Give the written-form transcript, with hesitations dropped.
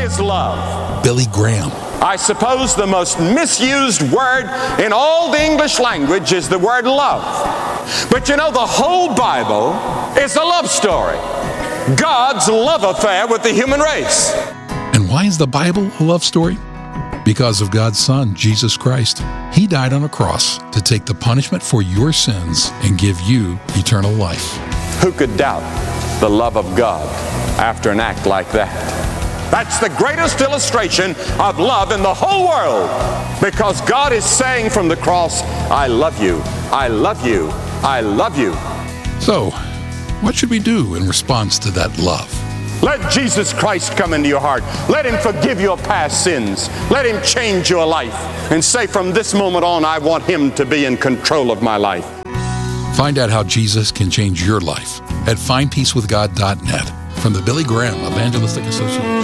is love? Billy Graham. I suppose the most misused word in all the English language is the word love. But you know, the whole Bible is a love story. God's love affair with the human race. And why is the Bible a love story? Because of God's Son, Jesus Christ. He died on a cross to take the punishment for your sins and give you eternal life. Who could doubt the love of God after an act like that? That's the greatest illustration of love in the whole world, because God is saying from the cross, I love you, I love you, I love you. So, what should we do in response to that love? Let Jesus Christ come into your heart. Let Him forgive your past sins. Let Him change your life. And say, from this moment on, I want Him to be in control of my life. Find out how Jesus can change your life at findpeacewithgod.net from the Billy Graham Evangelistic Association.